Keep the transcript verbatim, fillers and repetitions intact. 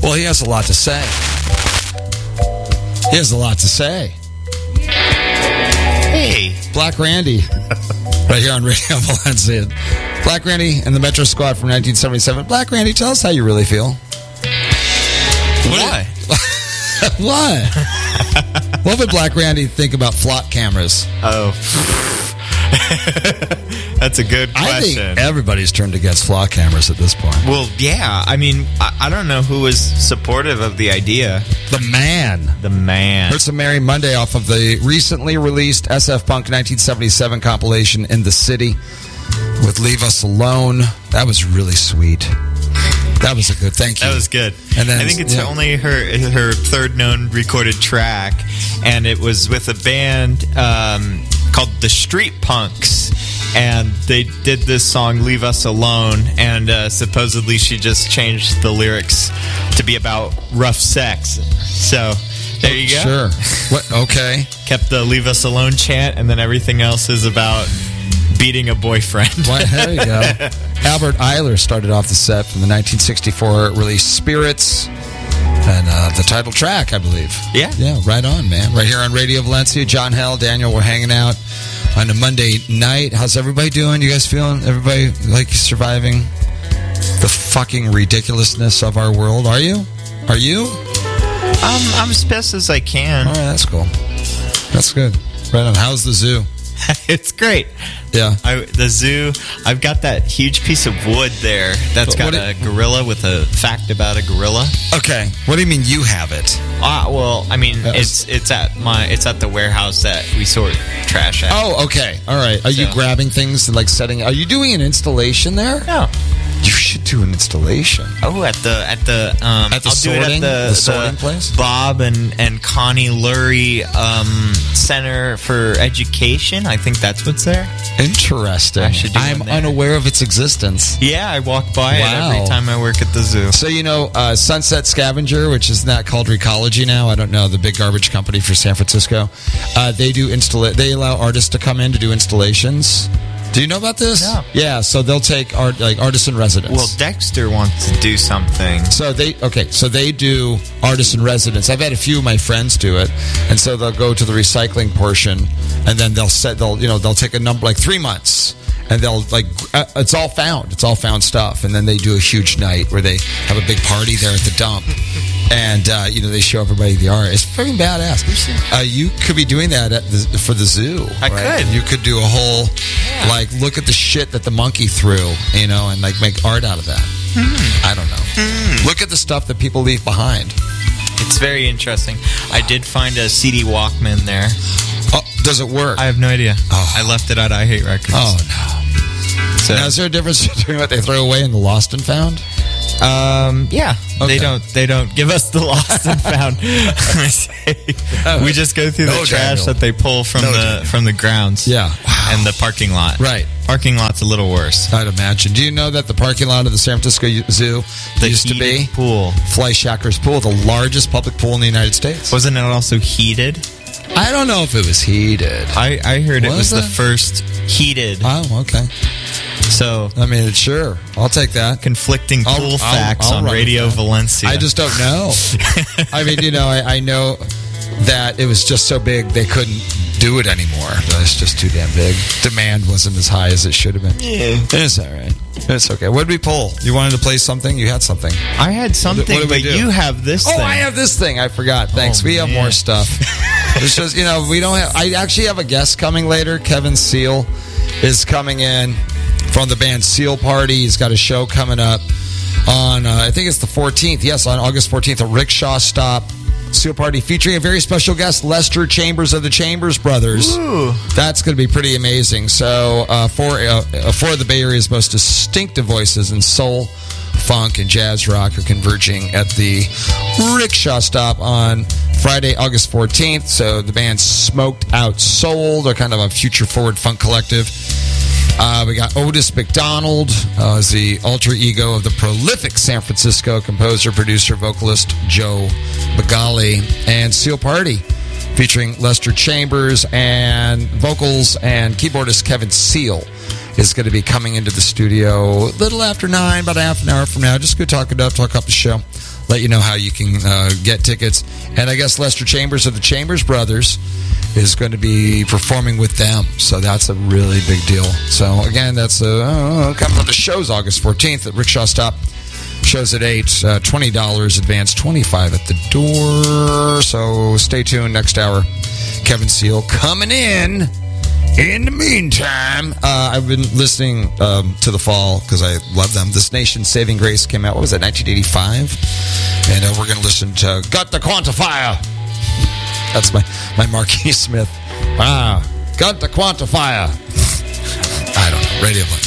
Well, he has a lot to say. He has a lot to say. Hey. Black Randy. Right here on Radio Valencia. Black Randy and the Metro Squad from nineteen seventy-seven. Black Randy, tell us how you really feel. Why? What? What would Black Randy think about flock cameras? Oh. That's a good question. I think everybody's turned against flock cameras at this point. Well, yeah. I mean, I, I don't know who was supportive of the idea. The Man. The Man. Heard some Merry Monday off of the recently released S F Punk nineteen seventy-seven compilation In the City with Leave Us Alone. That was really sweet. That was a good, thank you. That was good. And then, I think it's yeah. only her her third known recorded track, and it was with a band um, called the Street Punks, and they did this song "Leave Us Alone," and uh, supposedly she just changed the lyrics to be about rough sex. So there you go. Sure. What? Okay. Kept the "Leave Us Alone" chant, and then everything else is about beating a boyfriend. Well, there you go. Albert Eiler started off the set from the nineteen sixty-four release Spirits and uh, the title track, I believe. Yeah. Yeah, right on, man. Right here on Radio Valencia. John Hell, Daniel, we're hanging out on a Monday night. How's everybody doing? You guys feeling? Everybody like surviving the fucking ridiculousness of our world? Are you? Are you? Um, I'm as best as I can. All right, that's cool. That's good. Right on. How's the zoo? It's great. Yeah. I, the zoo, I've got that huge piece of wood there that's What- got what a gorilla with a fact about a gorilla. Okay. What do you mean you have it? Ah, well, I mean, That was- it's it's at my it's at the warehouse that we sort trash at. Oh, okay. All right. Are you So- grabbing things and like setting? Are you doing an installation there? no. You should do an installation. Oh, at the at the um, At the I'll do it sorting- at the, the sorting place? Bob and and Connie Lurie um, Center for Education. I think that's what's there. Interesting. I should do I'm one there. unaware of its existence. Yeah, I walk by Wow. it every time I work at the zoo. So, you know, uh, Sunset Scavenger, which is not called Recology now. I don't know, the big garbage company for San Francisco. Uh, they do installa- They allow artists to come in to do installations. Do you know about this? No. Yeah, so they'll take art like artists in residence. Well, Dexter wants to do something. So they okay, so they do artist in residence. I've had a few of my friends do it, and so they'll go to the recycling portion, and then they'll set they'll you know they'll take a number like three months, and they'll like uh, it's all found, it's all found stuff, and then they do a huge night where they have a big party there at the dump, and uh, you know they show everybody the art. It's freaking badass. Uh, you could be doing that at the, for the zoo. I right? could. You could do a whole Yeah. like look at the shit that the monkey threw, you know, and like make art out of that. I don't know. Look at the stuff that people leave behind. It's very interesting. I did find a C D Walkman there. Oh, does it work? I have no idea. Oh. I left it at I Hate Records. oh no. So, Now, is there a difference between what they throw away and the lost and found? um, yeah, Okay. they don't. They don't give us the lost and found. We just go through the No, trash Daniel. that they pull from No, the Daniel. from the grounds. Yeah. Wow. and the parking lot. Right. Parking lot's a little worse. I'd imagine. Do you know that the parking lot of the San Francisco Zoo The used to be heated pool. Fleischhacker's Pool, the largest public pool in the United States? Wasn't it also heated? I don't know if it was heated. I, I heard it Was was the it? first heated. Oh, okay. So I mean, sure. I'll take that. conflicting I'll- pool I'll- facts I'll on run with Radio that. Valencia. I just don't know. I mean, you know, I, I know that it was just so big they couldn't do it anymore. It's just too damn big. Demand wasn't as high as it should have been. Yeah. It's all right. It's okay. What did we pull? You wanted to play something? You had something. I had something, what did we but do? you have this Oh, thing. I have this thing. I forgot. Thanks. Oh, we have man. more stuff. It's just, you know, we don't have... I actually have a guest coming later. Kevin Seal is coming in from the band Seal Party. He's got a show coming up on, uh, I think it's the fourteenth. Yes, on August fourteenth, at Rickshaw Stop. Seal Party featuring a very special guest, Lester Chambers of the Chambers Brothers. Ooh. That's going to be pretty amazing. So, uh, four, uh, four of the Bay Area's most distinctive voices in soul, funk, and jazz rock are converging at the Rickshaw Stop on Friday, August fourteenth. So, the band Smoked Out Soul, they're kind of a future forward funk collective. Uh, we got Otis McDonald uh, as the alter ego of the prolific San Francisco composer, producer, vocalist Joe Bagali, and Seal Party featuring Lester Chambers, and vocals and keyboardist Kevin Seal is going to be coming into the studio a little after nine, about a half an hour from now. Just go talk it up, talk up the show. let you know how you can uh, get tickets. And I guess Lester Chambers of the Chambers Brothers is going to be performing with them. So that's a really big deal. So, again, that's uh, uh, coming up. The show's August fourteenth at Rickshaw Stop. Show's at eight, uh, twenty dollars advance, twenty-five dollars at the door. So stay tuned. Next hour, Kevin Seal coming in. In the meantime, uh, I've been listening um, to The Fall because I love them. This Nation's Saving Grace came out, what was that, nineteen eighty-five? And uh, we're going to listen to Got the Quantifier. That's my, my Marquis Smith. Ah, Got the Quantifier. I don't know. Radio Blend.